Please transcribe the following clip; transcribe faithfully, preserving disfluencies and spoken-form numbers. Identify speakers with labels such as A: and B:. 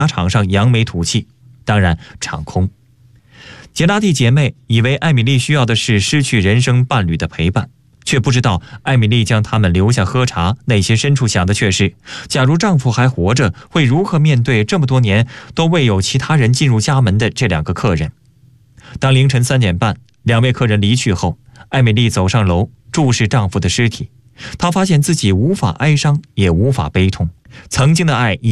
A: 场上扬眉吐气，当然场空。杰拉蒂姐妹以为艾米丽需要的是失去人生伴侣的陪伴，却不知道艾米丽将他们留下喝茶，内心深处想的却是，假如丈夫还活着，会如何面对这么多年都未有其他人进入家门的这两个客人。当凌晨三点半，两位客人离去后，艾米丽走上楼，注视丈夫的尸体。她发现自己无法哀伤，也无法悲痛，曾经的爱已